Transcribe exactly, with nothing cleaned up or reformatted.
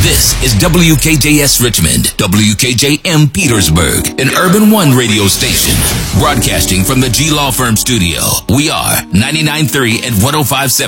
This is W K J S Richmond, W K J M Petersburg, an Urban One radio station. Broadcasting from the G Law Firm studio. We are ninety-nine point three and one oh five point seven